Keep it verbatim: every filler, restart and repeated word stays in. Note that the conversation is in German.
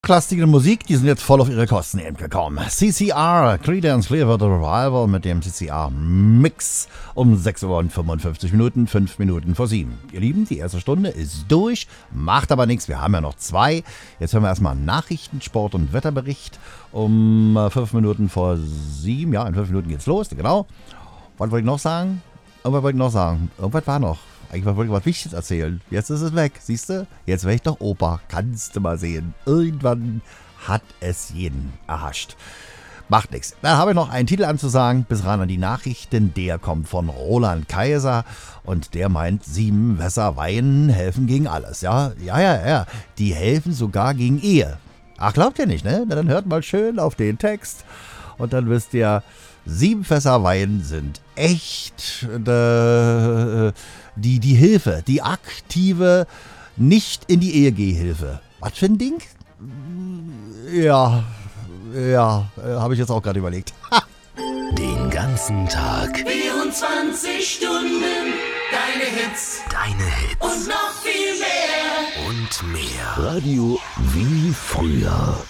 Klassische Musik, die sind jetzt voll auf ihre Kosten eben gekommen. C C R, Creedence Clearwater Revival mit dem C C R-Mix um sechs Uhr und fünfundfünfzig Minuten, fünf Minuten vor sieben. Ihr Lieben, die erste Stunde ist durch, macht aber nichts, wir haben ja noch zwei. Jetzt hören wir erstmal Nachrichten, Sport und Wetterbericht um fünf Minuten vor sieben. Ja, in fünf Minuten geht's los, genau. Was wollte ich noch sagen? Irgendwas wollte ich noch sagen. Irgendwas war noch. Eigentlich wollte ich was Wichtiges erzählen. Jetzt ist es weg, siehst du? Jetzt wäre ich doch Opa. Kannst du mal sehen. Irgendwann hat es jeden erhascht. Macht nichts. Dann habe ich noch einen Titel anzusagen. Bis ran an die Nachrichten. Der kommt von Roland Kaiser. Und der meint, sieben Wässer Wein helfen gegen alles. Ja, ja, ja, ja. Die helfen sogar gegen Ehe. Ach, glaubt ihr nicht, ne? Na, dann hört mal schön auf den Text. Und dann wisst ihr, sieben Fässer Wein sind echt äh, die, die Hilfe, die aktive, nicht in die Ehe geh Hilfe. Was für ein Ding? Ja, ja, äh, habe ich jetzt auch gerade überlegt. Den ganzen Tag. vierundzwanzig Stunden, deine Hits. Deine Hits. Und noch viel mehr. Und mehr. Radio wie früher.